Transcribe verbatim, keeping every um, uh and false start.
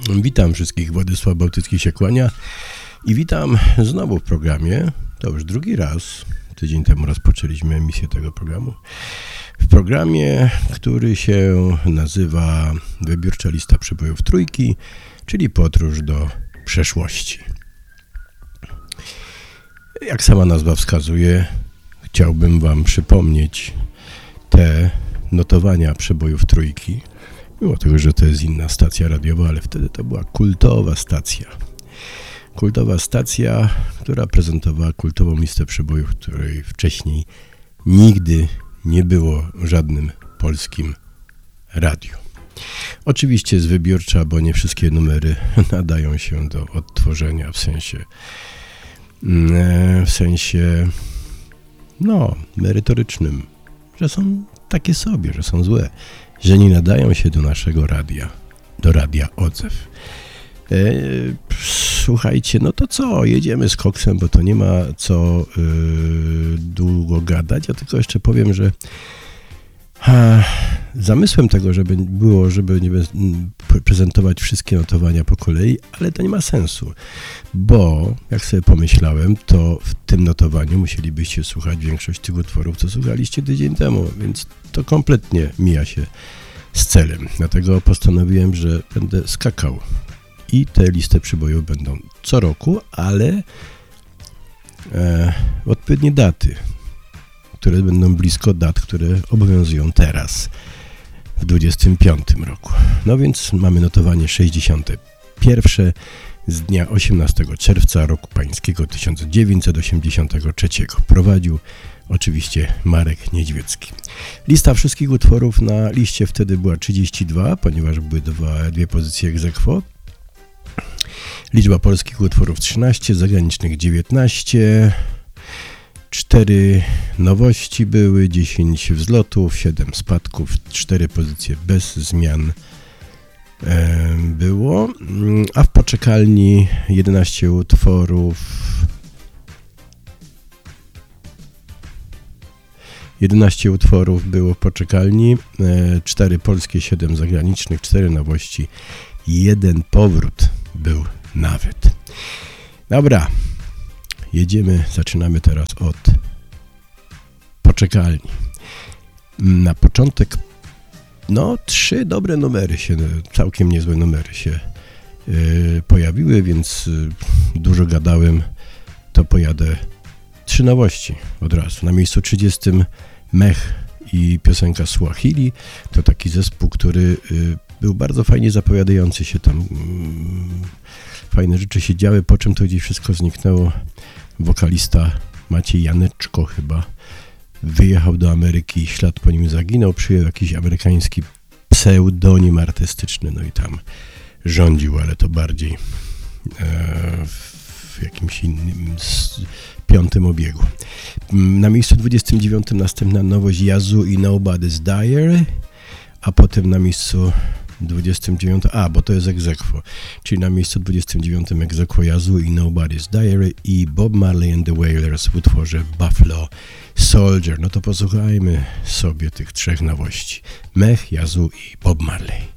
Witam wszystkich, Władysław Bałtycki się kłania i witam znowu w programie, to już drugi raz, tydzień temu rozpoczęliśmy emisję tego programu, w programie, który się nazywa Wybiórcza lista przebojów trójki, czyli podróż do przeszłości. Jak sama nazwa wskazuje, chciałbym wam przypomnieć te notowania przebojów trójki, mimo tego, że to jest inna stacja radiowa, ale wtedy to była kultowa stacja. Kultowa stacja, która prezentowała kultową listę przebojów, której wcześniej nigdy nie było w żadnym polskim radiu. Oczywiście jest wybiórcza, bo nie wszystkie numery nadają się do odtworzenia w sensie w sensie no, merytorycznym, że są takie sobie, że są złe, że nie nadają się do naszego radia, do Radia Odzew. E, słuchajcie, no to co, jedziemy z koksem, bo to nie ma co e, długo gadać. Ja tylko jeszcze powiem, że ha, zamysłem tego, żeby było, żeby nie prezentować wszystkie notowania po kolei, ale to nie ma sensu, bo jak sobie pomyślałem, to w tym notowaniu musielibyście słuchać większość tych utworów, co słuchaliście tydzień temu, więc to kompletnie mija się z celem. Dlatego postanowiłem, że będę skakał i te listy przybojów będą co roku, ale e, odpowiednie daty, które będą blisko dat, które obowiązują teraz, w dwudziestym piątym roku. No więc mamy notowanie sześćdziesiąte pierwsze z dnia osiemnastego czerwca roku pańskiego tysiąc dziewięćset osiemdziesiątego trzeciego. Prowadził oczywiście Marek Niedźwiecki. Lista wszystkich utworów na liście wtedy była trzydzieści dwa, ponieważ były dwa, dwie pozycje ex aequo. Liczba polskich utworów trzynaście, zagranicznych dziewiętnaście, cztery nowości były, dziesięć wzlotów, siedem spadków, cztery pozycje bez zmian e, było, a w poczekalni jedenaście utworów, jedenaście utworów było w poczekalni, e, cztery polskie, siedem zagranicznych, cztery nowości, jeden powrót był nawet. Dobra. Jedziemy, zaczynamy teraz od poczekalni. Na początek, no, trzy dobre numery się, całkiem niezłe numery się yy, pojawiły, więc yy, dużo gadałem, to pojadę trzy nowości od razu. Na miejscu trzydziestym Mech i piosenka Swahili, to taki zespół, który yy, był bardzo fajnie zapowiadający się tam. Yy, fajne rzeczy się działy, po czym to gdzieś wszystko zniknęło. Wokalista Maciej Janeczko chyba wyjechał do Ameryki, ślad po nim zaginął, przyjął jakiś amerykański pseudonim artystyczny, no i tam rządził, ale to bardziej e, w jakimś innym z, piątym obiegu. Na miejscu dwudziestym dziewiątym następna nowość Yazoo i Nobody's Diary, a potem na miejscu dwudziestym dziewiątym, a bo to jest ex aequo, czyli na miejscu dwudziestym dziewiątym ex aequo Yazoo i Nobody's Diary i Bob Marley and the Wailers w utworze Buffalo Soldier. No to posłuchajmy sobie tych trzech nowości. Mech, Yazoo i Bob Marley.